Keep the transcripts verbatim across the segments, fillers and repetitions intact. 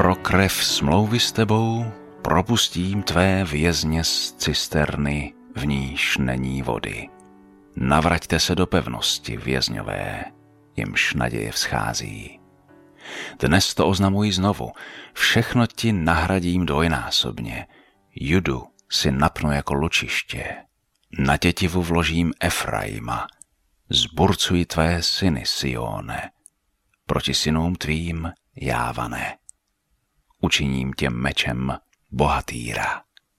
pro krev smlouvy s tebou propustím tvé vězně z cisterny, v níž není vody. Navraťte se do pevnosti, vězňové, jimž naděje vzchází. Dnes to oznamuji znovu, všechno ti nahradím dvojnásobně. Judu si napnu jako lučiště, na tětivu vložím Efraima, zburcuji tvé syny, Sione, proti synům tvým, Jávané. Učiním tě mečem bohatýra.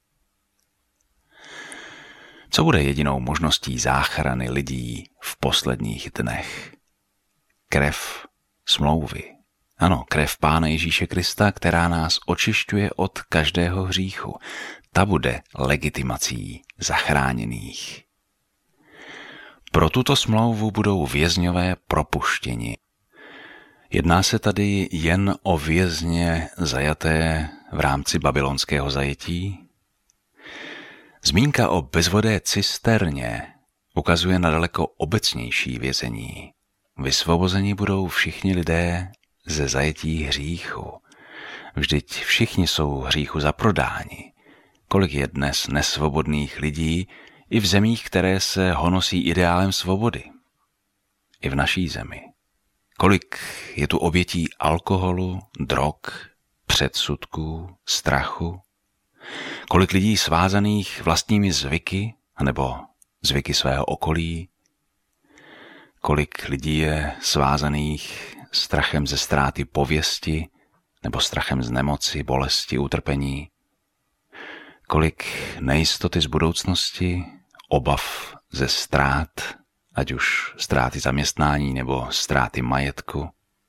Co bude jedinou možností záchrany lidí v posledních dnech? Krev smlouvy. Ano, krev Pána Ježíše Krista, která nás očišťuje od každého hříchu. Ta bude legitimací zachráněných. Pro tuto smlouvu budou vězňové propuštěni. Jedná se tady jen o vězně zajaté v rámci babylonského zajetí? Zmínka o bezvodé cisterně ukazuje na daleko obecnější vězení. Vysvobozeni budou všichni lidé ze zajetí hříchu. Vždyť všichni jsou hříchu zaprodáni. Kolik je dnes nesvobodných lidí i v zemích, které se honosí ideálem svobody? I v naší zemi. Kolik je tu obětí alkoholu, drog, předsudků, strachu? Kolik lidí svázaných vlastními zvyky, anebo zvyky svého okolí? Kolik lidí je svázaných strachem ze ztráty pověsti, nebo strachem z nemoci, bolesti, utrpení? Kolik nejistoty z budoucnosti, obav ze ztrát, ať už ztráty zaměstnání nebo ztráty majetku?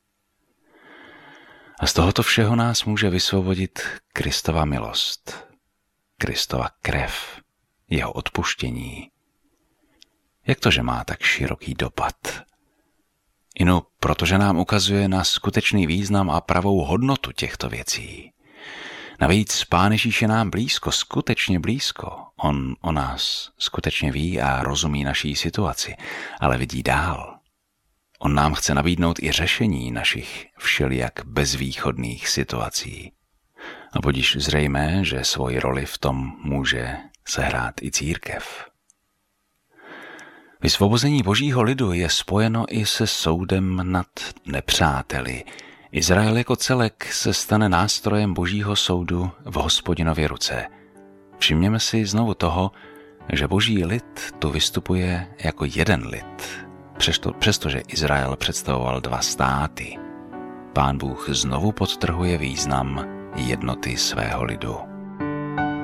A z tohoto všeho nás může vysvobodit Kristova milost, Kristova krev, jeho odpuštění. Jak to, že má tak široký dopad? Ino protože nám ukazuje na skutečný význam a pravou hodnotu těchto věcí. Navíc Pán Ježíš je nám blízko, skutečně blízko. On o nás skutečně ví a rozumí naší situaci, ale vidí dál. On nám chce nabídnout i řešení našich všelijak bezvýchodných situací. A budíš zřejmé, že svoji roli v tom může sehrát i církev. Vysvobození Božího lidu je spojeno i se soudem nad nepřáteli. Izrael jako celek se stane nástrojem Božího soudu v Hospodinově ruce. Všimněme si znovu toho, že Boží lid tu vystupuje jako jeden lid, přesto, přestože Izrael představoval dva státy. Pán Bůh znovu podtrhuje význam jednoty svého lidu.